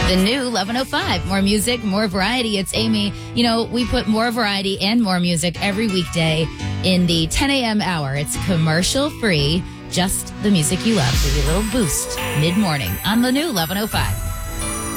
The new 1105. More music, more variety. It's Amy. You know, we put more variety and more music every weekday in the 10 a.m. hour. It's commercial free. Just the music you love. Give you a little boost mid-morning on the new 1105.